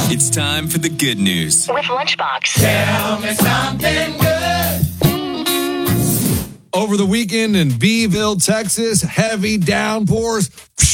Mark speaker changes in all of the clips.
Speaker 1: It's time for the good news
Speaker 2: with Lunchbox.
Speaker 3: Tell me something good.
Speaker 4: Over the weekend in Beeville, Texas, heavy downpours,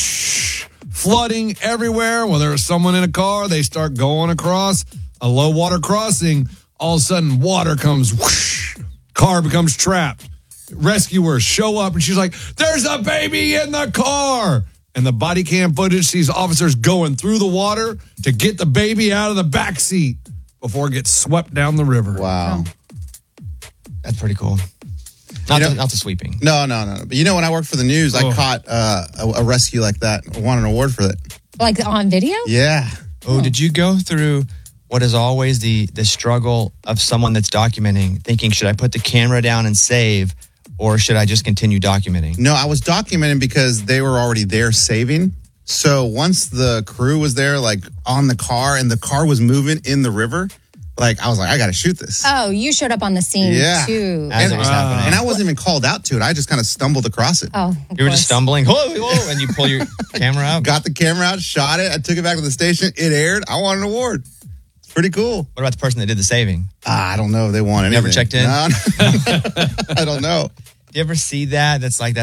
Speaker 4: flooding everywhere. When there's someone in a car, they start going across a low water crossing. All of a sudden, water comes, whoosh, car becomes trapped. Rescuers show up, and she's like, there's a baby in the car. And the body cam footage sees officers going through the water to get the baby out of the back seat before it gets swept down the river.
Speaker 5: Wow.
Speaker 6: That's pretty cool. Not the sweeping.
Speaker 5: No. But when I worked for the news, I caught a rescue like that. I won an award for it.
Speaker 7: Like on video?
Speaker 5: Yeah.
Speaker 6: Oh, did you go through what is always the struggle of someone that's documenting, thinking, should I put the camera down and save, or should I just continue documenting?
Speaker 5: No, I was documenting because they were already there saving. So once the crew was there, like on the car, and the car was moving in the river, I was like, I got to shoot this.
Speaker 7: Oh, you showed up on the scene too.
Speaker 6: As it was happening.
Speaker 5: And I wasn't even called out to it. I just kind of stumbled across it.
Speaker 7: Oh,
Speaker 6: you were just stumbling, whoa, and you pull your camera out.
Speaker 5: Got the camera out, shot it. I took it back to the station. It aired. I won an award. It's pretty cool.
Speaker 6: What about the person that did the saving?
Speaker 5: I don't know if they won anything.
Speaker 6: Never checked in?
Speaker 5: No. I don't know.
Speaker 6: Do you ever see that? That's like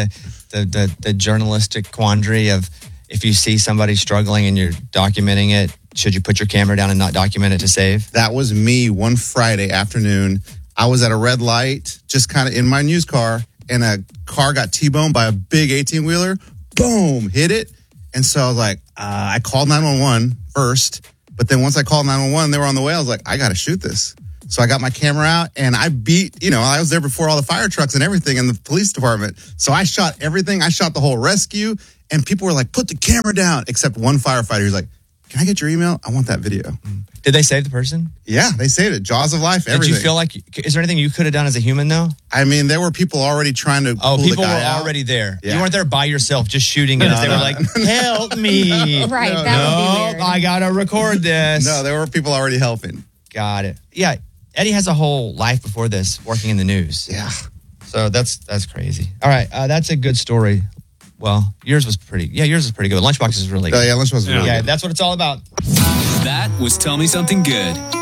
Speaker 6: the journalistic quandary of, if you see somebody struggling and you're documenting it, should you put your camera down and not document it to save?
Speaker 5: That was me one Friday afternoon. I was at a red light, just kind of in my news car, and a car got T-boned by a big 18-wheeler. Boom, hit it. And so I was like, I called 911 first. But then once I called 911, they were on the way. I was like, I got to shoot this. So I got my camera out, and I beat, I was there before all the fire trucks and everything in the police department. So I shot everything. I shot the whole rescue, and people were like, put the camera down, except one firefighter who's like, can I get your email? I want that video.
Speaker 6: Did they save the person?
Speaker 5: Yeah, they saved it. Jaws of life, everything.
Speaker 6: Did you feel like, is there anything you could have done as a human, though?
Speaker 5: I mean, there were people already trying to pull
Speaker 6: people
Speaker 5: the guy
Speaker 6: were
Speaker 5: out.
Speaker 6: already there.
Speaker 5: Yeah.
Speaker 6: You weren't there by yourself just shooting it. They were like, help me.
Speaker 7: Right, that would be weird.
Speaker 6: I got to record this.
Speaker 5: No, there were people already helping.
Speaker 6: Got it. Yeah, Eddie has a whole life before this working in the news.
Speaker 5: Yeah.
Speaker 6: So that's crazy. All right, that's a good story. Well, yours was pretty good. Lunchbox is really good.
Speaker 5: Yeah, Lunchbox was really good.
Speaker 6: Yeah, that's what it's all about.
Speaker 1: That was Tell Me Something Good.